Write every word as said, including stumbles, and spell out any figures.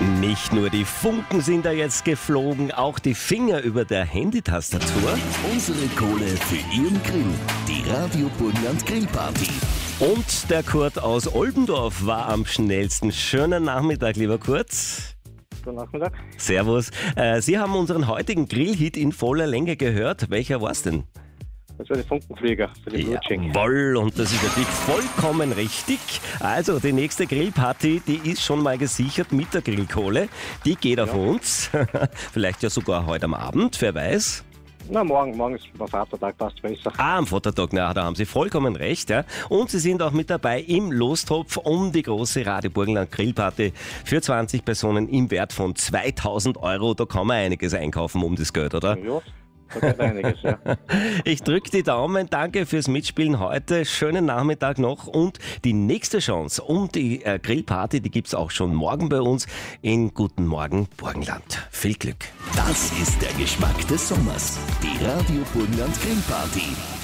Nicht nur die Funken sind da jetzt geflogen, auch die Finger über der Handytastatur. Unsere Kohle für Ihren Grill. Die Radio Burgenland Grillparty. Und der Kurt aus Oldendorf war am schnellsten. Schönen Nachmittag, lieber Kurt. Guten Nachmittag. Servus. Äh, Sie haben unseren heutigen Grillhit in voller Länge gehört. Welcher war's denn? Das war die Funkenflieger für die Blutschenk. Jawohl, und das ist natürlich vollkommen richtig. Also die nächste Grillparty, die ist schon mal gesichert mit der Grillkohle. Die geht auf Ja. uns. Vielleicht ja sogar heute am Abend, wer weiß. Na, morgen, morgen ist der Vatertag, passt besser. Ah, am Vatertag, na, da haben Sie vollkommen recht. Ja. Und Sie sind auch mit dabei im Lostopf um die große Radio Burgenland Grillparty für zwanzig Personen im Wert von zweitausend Euro. Da kann man einiges einkaufen um das Geld, oder? Ja, da geht einiges, ja. Ich drücke die Daumen, danke fürs Mitspielen heute, schönen Nachmittag noch und die nächste Chance um die äh, Grillparty, die gibt es auch schon morgen bei uns in Guten Morgen Burgenland. Viel Glück! Das ist der Geschmack des Sommers. Die Radio Burgenland Grillparty.